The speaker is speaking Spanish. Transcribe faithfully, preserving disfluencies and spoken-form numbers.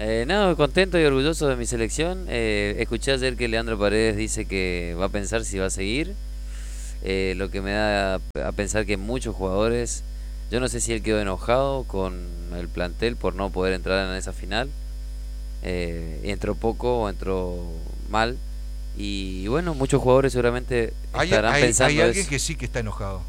Eh, no, contento y orgulloso de mi selección. Eh, escuché ayer que Leandro Paredes dice que va a pensar si va a seguir. Eh, lo que me da a pensar que muchos jugadores, yo no sé si él quedó enojado con el plantel por no poder entrar en esa final. Eh, entró poco o entró mal. Y bueno, muchos jugadores seguramente Hay, estarán hay, hay pensando alguien eso. que sí que está enojado.